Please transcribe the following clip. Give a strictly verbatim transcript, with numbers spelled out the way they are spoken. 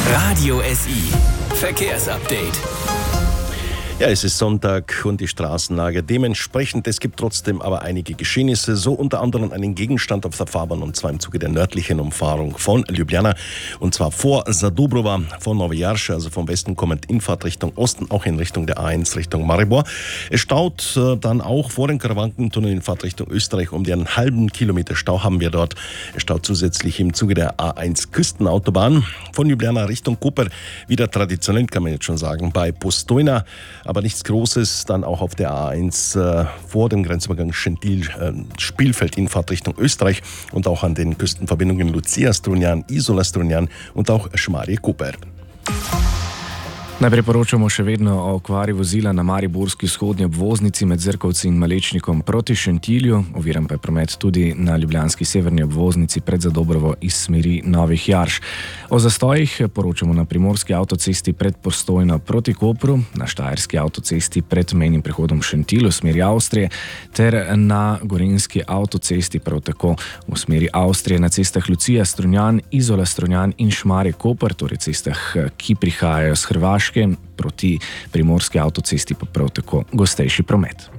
Radio S I Verkehrsupdate. Ja, es ist Sonntag und die Straßenlage dementsprechend. Es gibt trotzdem aber einige Geschehnisse, so unter anderem einen Gegenstand auf der Fahrbahn, und zwar im Zuge der nördlichen Umfahrung von Ljubljana, und zwar vor Zadubrova, von Novi Jarše, also vom Westen kommend in Fahrtrichtung Osten, auch in Richtung der A eins Richtung Maribor. Es staut äh, dann auch vor dem Karawankentunnel in Fahrtrichtung Österreich. Um den halben Kilometer Stau haben wir dort. Es staut zusätzlich im Zuge der A eins Küstenautobahn von Ljubljana Richtung Koper, wieder traditionell, kann man jetzt schon sagen, bei Postojna. Aber nichts Großes, dann auch auf der A eins äh, vor dem Grenzübergang Schentil-Spielfeld in Fahrtrichtung Österreich und auch an den Küstenverbindungen Lucia-Strunjan, Isola-Strunjan und auch Šmarje-Koper. Najprej poročamo še vedno o okvari vozila na mariborski vzhodni obvoznici med Zrkovci in Malečnikom proti Šentilju, oviran pa je promet tudi na ljubljanski severni obvoznici pred Zadobrovo iz smeri Novih Jarš. O zastojih poročamo na primorski avtocesti pred Postojno proti Kopru, na štajerski avtocesti pred mejnim prehodom Šentil v smeri Avstrije ter na gorenjski avtocesti prav tako v smeri Avstrije na cestah Lucija, Strunjan, Izola, Strunjan in Šmarje-Koper, torej cestah, ki prihajajo s Hrvaške proti primorski avtocesti, pa prav tako gostejši promet.